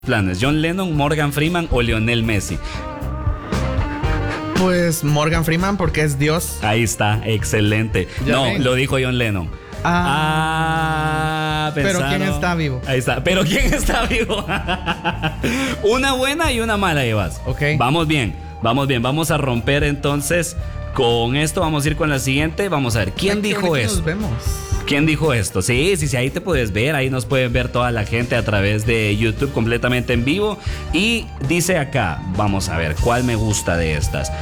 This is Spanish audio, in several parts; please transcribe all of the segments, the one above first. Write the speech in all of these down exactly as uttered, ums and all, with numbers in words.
planes? ¿John Lennon, Morgan Freeman o Lionel Messi? Pues Morgan Freeman, porque es Dios. Ahí está, excelente. No, ven. lo dijo John Lennon. Ah, Ah, pero pensaron. ¿quién está vivo? Ahí está. Pero ¿quién está vivo? Una buena y una mala llevas. Ok. Vamos bien, vamos bien. Vamos a romper entonces con esto. Vamos a ir con la siguiente. Vamos a ver, ¿quién Ay, dijo qué esto? Nos vemos. ¿Quién dijo esto? Sí, sí, sí, ahí te puedes ver, ahí nos pueden ver toda la gente a través de YouTube completamente en vivo. Y dice acá, vamos a ver, ¿cuál me gusta de estas?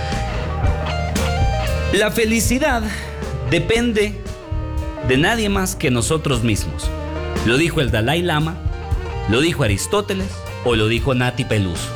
La felicidad depende de nadie más que nosotros mismos. ¿Lo dijo el Dalai Lama? ¿Lo dijo Aristóteles? ¿O lo dijo Nati Peluso?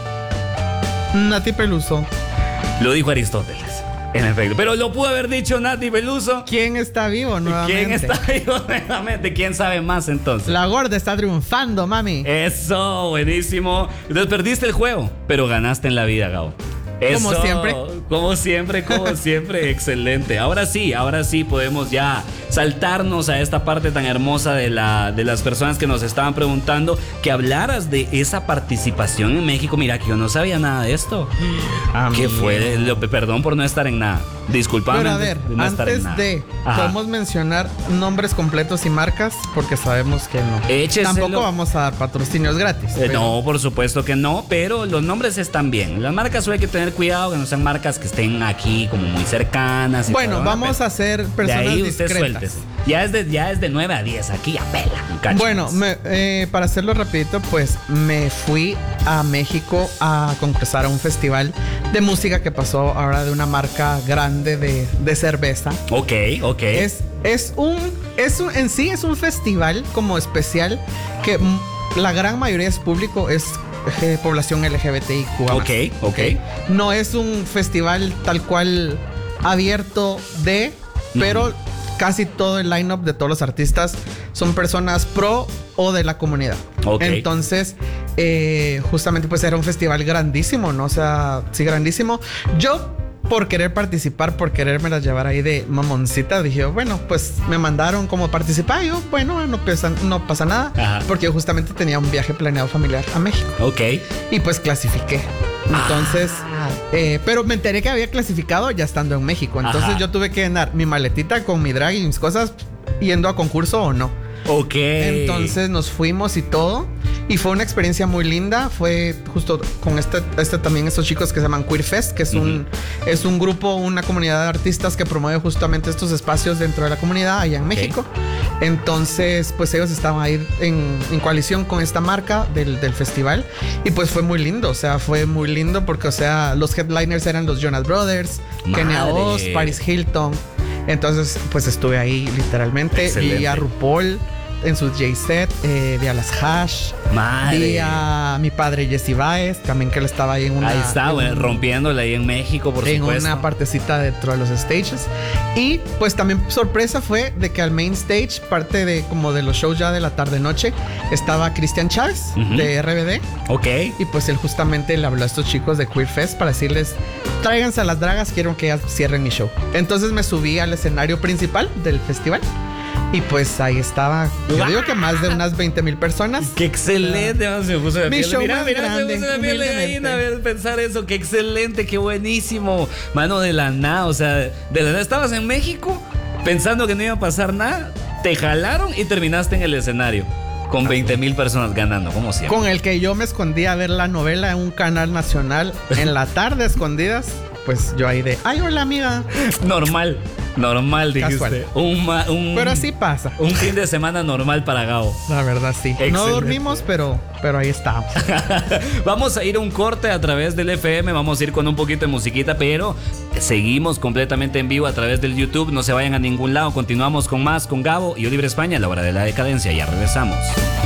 Nati Peluso. Lo dijo Aristóteles, en efecto. Pero lo pudo haber dicho Nati Peluso. ¿Quién está vivo nuevamente? ¿Quién está vivo nuevamente? ¿Quién sabe más entonces? La gorda está triunfando, mami. Eso, buenísimo. Entonces perdiste el juego, pero ganaste en la vida, Gabo. Eso, Como siempre. Como siempre, como siempre. Excelente. Ahora sí, ahora sí podemos ya saltarnos a esta parte tan hermosa de, la, de las personas que nos estaban preguntando que hablaras de esa participación en México. Mira que yo no sabía nada de esto. ¿Qué fue? Lo- perdón por no estar en nada. Disculpame. Pero a ver, de no estar en antes nada. de, Ajá. podemos mencionar nombres completos y marcas, porque sabemos que no. Écheselo. Tampoco vamos a dar patrocinios gratis. Eh, pero- No, por supuesto que no, pero los nombres están bien. Las marcas solo hay que tener cuidado que no sean marcas que estén aquí como muy cercanas. y Bueno, todo, vamos pero a ser de personas ahí usted discretas. suéltese. Ya es de, ya es de nueve a diez, aquí apela. un cacho Bueno, más. me- eh, para hacerlo rapidito, pues me fui a México a concursar a un festival de música que pasó ahora de una marca grande de, de cerveza. Ok, ok. Es, es un, es un, en sí es un festival como especial que mm, la gran mayoría de su público es eh, población L G B T I Q A más. Ok, ok. No es un festival tal cual abierto de, pero casi todo el lineup de todos los artistas son personas pro o de la comunidad. Ok. Entonces, eh, justamente pues era un festival grandísimo, ¿no? O sea, sí, grandísimo. Yo, por querer participar, por quererme las llevar ahí de mamoncita, dije, bueno, pues me mandaron como participar. Yo, bueno, no pasa, no pasa nada. Ajá. Porque yo justamente tenía un viaje planeado familiar a México. Ok. Y pues clasifiqué. Entonces, Ah. eh, pero me enteré que había clasificado ya estando en México. Entonces Ajá. yo tuve que llenar mi maletita con mi drag y mis cosas yendo a concurso o no. Ok. Entonces nos fuimos y todo. Y fue una experiencia muy linda. Fue justo con este, este también estos chicos que se llaman Queer Fest, que es, un, es un grupo, una comunidad de artistas que promueve justamente estos espacios dentro de la comunidad allá en México. Entonces, pues ellos estaban ahí en, en coalición con esta marca del, del festival. Y pues fue muy lindo. O sea, fue muy lindo porque, o sea, los headliners eran los Jonas Brothers, Kenya Madre. Oz, Paris Hilton. Entonces, pues estuve ahí literalmente. Excelente. Vi a RuPaul en su J-Set, eh, vi a las Hash, Madre. vi a mi padre Jesse Baez, también que él estaba ahí en una, Ahí está, en, bueno, rompiéndole ahí en México, por en supuesto. una partecita dentro de los stages. Y pues también sorpresa fue de que al main stage, parte de como de los shows ya de la tarde-noche, estaba Cristian Chávez, Ujú. de R B D. Ok. Y pues él justamente le habló a estos chicos de Queer Fest para decirles, tráiganse a las dragas, quiero que ellas cierren mi show. Entonces me subí al escenario principal del festival. Y pues ahí estaba, yo digo que más de unas veinte mil personas. Qué excelente, man, se me puso la Mi piel. show Mira, más mira, grande, se puso la piel de humildemente. gallina ver pensar eso. Qué excelente, qué buenísimo. Mano, de la nada, o sea, de la nada estabas en México pensando que no iba a pasar nada, te jalaron y terminaste en el escenario con veinte mil personas ganando, como siempre. Con el que yo me escondí a ver la novela en un canal nacional en la tarde, escondidas. Pues yo ahí de, ay, hola amiga. Normal, normal, dijiste. Casual. Un, ma- un, Pero así pasa. un fin de semana normal para Gabo. La verdad, sí. Excelente. No dormimos, pero, pero ahí estábamos. Vamos a ir a un corte a través del F M, vamos a ir con un poquito de musiquita, pero seguimos completamente en vivo a través del YouTube. No se vayan a ningún lado, continuamos con más con Gabo y Oliver España, la hora de la decadencia. Ya regresamos.